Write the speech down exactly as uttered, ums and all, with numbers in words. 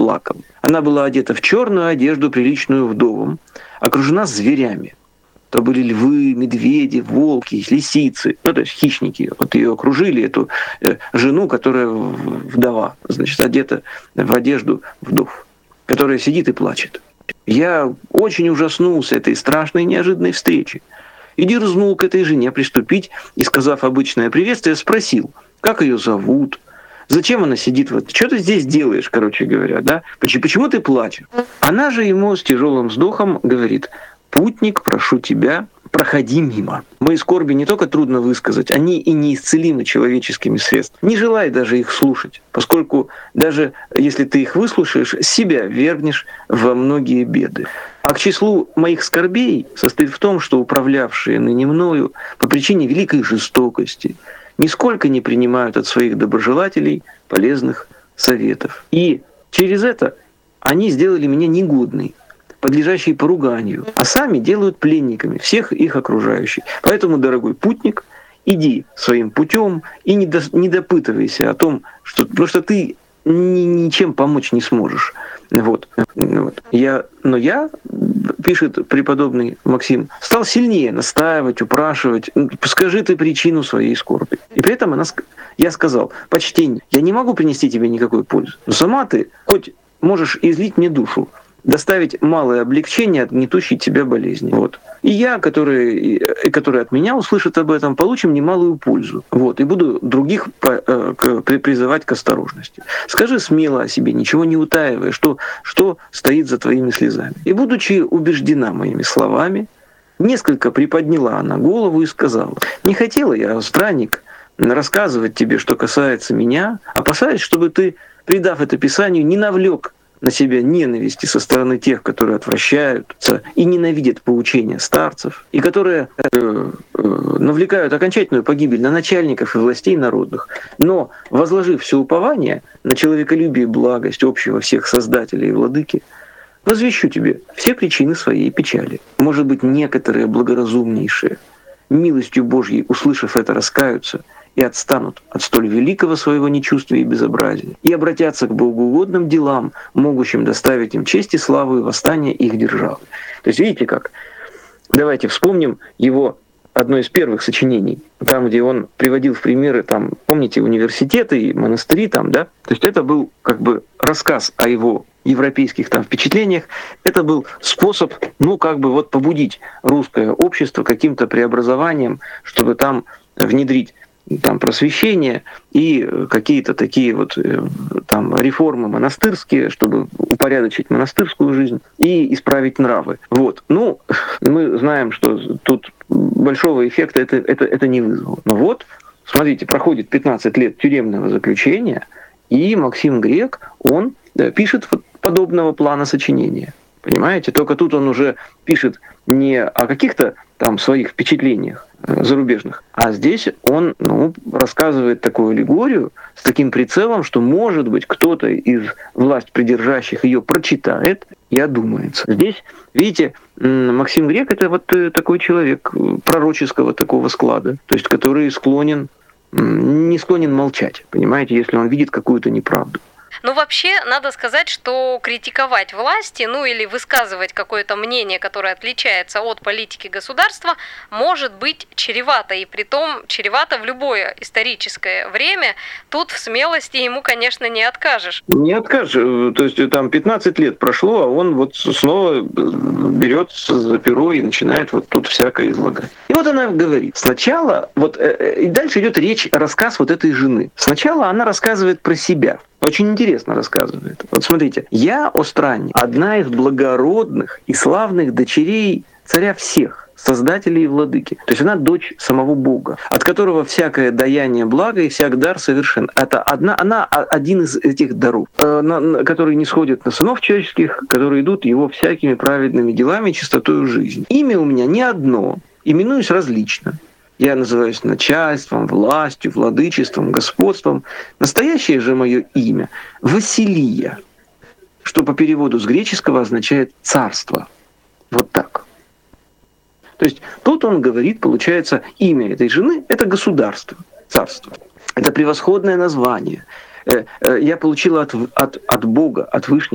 плакала. Она была одета в черную одежду, приличную вдовам, окружена зверями. То были львы, медведи, волки, лисицы, ну, то есть хищники. Вот ее окружили, эту э, жену, которая вдова, значит, одета в одежду вдов, которая сидит и плачет. Я очень ужаснулся этой страшной неожиданной встрече и дерзнул к этой жене приступить, и, сказав обычное приветствие, спросил, как ее зовут, зачем она сидит, вот, что ты здесь делаешь, короче говоря, да? Почему, почему ты плачешь? Она же ему с тяжелым вздохом говорит, путник, прошу тебя, проходи мимо. Мои скорби не только трудно высказать, они и неисцелимы человеческими средствами. Не желай даже их слушать, поскольку даже если ты их выслушаешь, себя вергнешь во многие беды. А к числу моих скорбей состоит в том, что управлявшие ныне мною по причине великой жестокости нисколько не принимают от своих доброжелателей полезных советов. И через это они сделали меня негодной, подлежащие поруганию, а сами делают пленниками всех их окружающих. Поэтому, дорогой путник, иди своим путем и не, до, не допытывайся о том, что, потому что ты ни, ничем помочь не сможешь. Вот. Вот. Я, но я, пишет преподобный Максим, стал сильнее настаивать, упрашивать, скажи ты причину своей скорби. И при этом она, я сказал, почтение, я не могу принести тебе никакой пользы, но сама ты хоть можешь излить мне душу, доставить малое облегчение от гнетущей тебя болезни. Вот. И я, который, который от меня услышит об этом, получим немалую пользу. Вот. И буду других призывать к осторожности. Скажи смело о себе, ничего не утаивая, что, что стоит за твоими слезами. И, будучи убеждена моими словами, несколько приподняла она голову и сказала, «Не хотела я, странник, рассказывать тебе, что касается меня, опасаясь, чтобы ты, придав это Писанию, не навлек на себя ненависти со стороны тех, которые отвращаются и ненавидят поучения старцев, и которые э, э, навлекают окончательную погибель на начальников и властей народных. Но, возложив все упование на человеколюбие и благость общего всех Создателя и Владыки, возвещу тебе все причины своей печали. Может быть, некоторые благоразумнейшие, милостью Божьей, услышав это, раскаются и отстанут от столь великого своего нечувствия и безобразия, и обратятся к богоугодным делам, могущим доставить им честь и славу и восстание их державы». То есть видите как? Давайте вспомним его одно из первых сочинений, там, где он приводил в примеры, там, помните, университеты и монастыри, там, да? То есть это был как бы рассказ о его европейских там впечатлениях, это был способ, ну, как бы вот побудить русское общество каким-то преобразованием, чтобы там внедрить там просвещение и какие-то такие вот там реформы монастырские, чтобы упорядочить монастырскую жизнь и исправить нравы. Вот. Ну, мы знаем, что тут большого эффекта это, это, это не вызвало. Но вот, смотрите, проходит пятнадцать лет тюремного заключения, и Максим Грек, он пишет подобного плана сочинения. Понимаете? Только тут он уже пишет не о каких-то там своих впечатлениях зарубежных, а здесь он ну, рассказывает такую аллегорию с таким прицелом, что, может быть, кто-то из власть придержащих ее прочитает и одумается. Здесь, видите, Максим Грек — это вот такой человек пророческого такого склада, то есть который склонен, не склонен молчать, понимаете, если он видит какую-то неправду. Ну, вообще, надо сказать, что критиковать власти, ну или высказывать какое-то мнение, которое отличается от политики государства, может быть чревато, и притом чревато в любое историческое время. Тут в смелости ему, конечно, не откажешь. Не откажешь. То есть там пятнадцать лет прошло, а он вот снова берется за перо и начинает вот тут всякое излагать. И вот она говорит, сначала, вот и дальше идет речь, рассказ вот этой жены. Сначала она рассказывает про себя. Очень интересно рассказывает. Вот смотрите. «Я, о странник, одна из благородных и славных дочерей царя всех, создателя и владыки». То есть она дочь самого Бога, от которого всякое даяние блага и всяк дар совершен. Это одна, она один из этих даров, которые не сходят на сынов человеческих, которые идут его всякими праведными делами и чистотою жизни. Имя у меня не одно, именуюсь различно. Я называюсь начальством, властью, владычеством, господством. Настоящее же мое имя — Василия, что по переводу с греческого означает «царство». Вот так. То есть тут он говорит, получается, имя этой жены — это государство, царство. Это превосходное название. Я получила от, от, от Бога, от Вышнего,